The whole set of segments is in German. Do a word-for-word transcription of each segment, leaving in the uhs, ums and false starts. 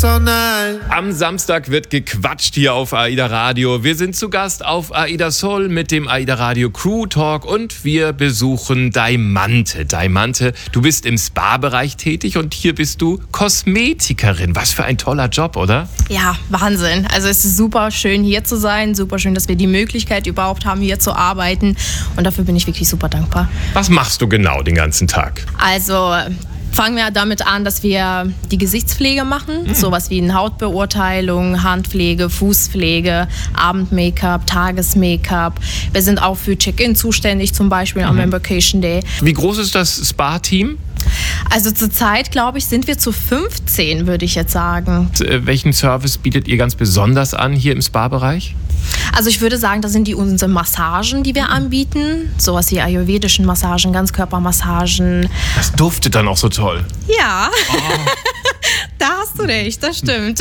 all night. Am Samstag wird gequatscht hier auf AIDA Radio. Wir sind zu Gast auf AIDA Soul mit dem AIDA Radio Crew Talk und wir besuchen Daimante. Daimante, du bist im Spa-Bereich tätig und hier bist du Kosmetikerin. Was für ein toller Job, oder? Ja, Wahnsinn. Also es ist super schön hier zu sein, super schön, dass wir die Möglichkeit überhaupt haben, hier zu arbeiten und dafür bin ich wirklich super dankbar. Was machst du genau den ganzen Tag? Also fangen wir damit an, dass wir die Gesichtspflege machen, mhm. sowas wie eine Hautbeurteilung, Handpflege, Fußpflege, Abend-Make-up, Tages-Make-up. Wir sind auch für Check-in zuständig, zum Beispiel mhm. am Embarkation Day. Wie groß ist das Spa-Team? Also zurzeit, glaube ich, sind wir zu fünfzehn, würde ich jetzt sagen. Welchen Service bietet ihr ganz besonders an hier im Spa-Bereich? Also ich würde sagen, das sind die unsere Massagen, die wir anbieten. Sowas wie ayurvedischen Massagen, Ganzkörpermassagen. Das duftet dann auch so toll. Ja, oh. Da hast du recht, das stimmt.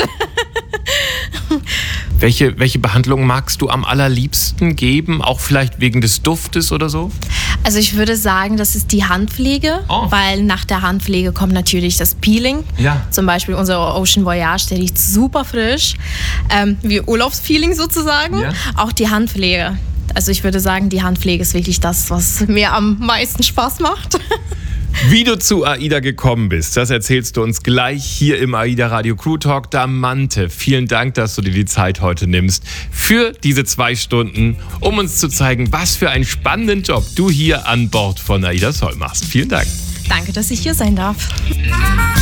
Welche, welche Behandlung magst du am allerliebsten geben? Auch vielleicht wegen des Duftes oder so? Also ich würde sagen, das ist die Handpflege, oh. weil nach der Handpflege kommt natürlich das Peeling. Ja. Zum Beispiel unser Ocean Voyage, der riecht super frisch, ähm, wie Urlaubsfeeling sozusagen. Ja. Auch die Handpflege. Also ich würde sagen, die Handpflege ist wirklich das, was mir am meisten Spaß macht. Wie du zu AIDA gekommen bist, das erzählst du uns gleich hier im AIDA Radio Crew Talk. Daimante, vielen Dank, dass du dir die Zeit heute nimmst für diese zwei Stunden, um uns zu zeigen, was für einen spannenden Job du hier an Bord von AIDA Soul machst. Vielen Dank. Danke, dass ich hier sein darf.